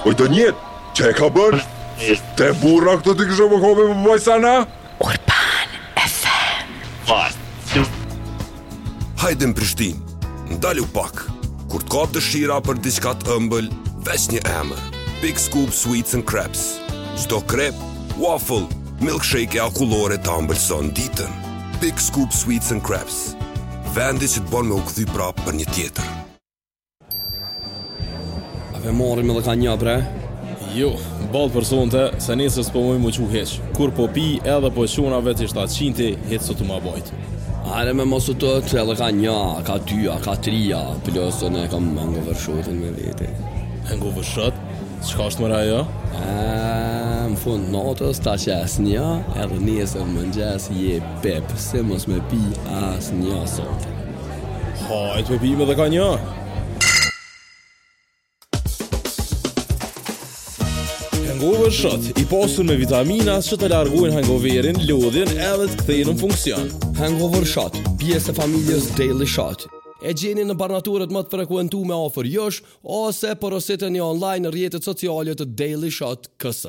Oj të njetë, që e ka bërë? Te burra këtë të kështë më kome më bajsana? Urban FM. Hajde në Prishtinë, ndalu pak. Kur të kap dëshira për diçka të ëmbël, veç një emër. Big Scoop Sweets and Crepes. Çdo krep, waffle, milkshake e akullore të ëmbëlson ditën. Big Scoop Sweets and Crepes. Vendi që të bon me u kthy prapë për një tjetër. A ve morim edhe ka një bre? Jo, balë për sonte, se nesër s'po mojë më qu heq. Kur po pi edhe po qunave të 700, heq sot të ma bajt. Are me mosu të edhe ka një, ka dyja, ka trija, plosën e kam hangover shotin me vete. Hangover shot? Çka është mëra jo? Në fund natës ta qes një, edhe nesër mëngjes je pep, se mos me pi as një sot. Hajt me pime dhe ka një. Hangover shot, i pasur me vitamina që të largojnë hangoverin, lodhin edhe të kthejnë në funksion. Hangover shot, pjesë e familjes Daily Shot. E gjeni në barnaturet më të frekuentume afër jush, ose porositeni online në rrjetet sociale të Daily Shot KS.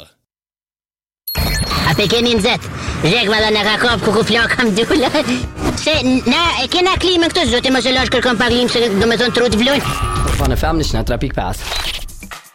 A pe keni nëzet, zhek valla në ka kap ku flak kam dula. Se na e kena klimën këtë zote, mos e lash kërkon pa klim se do me thonë trut vlojnë. Urban FM në 103.5.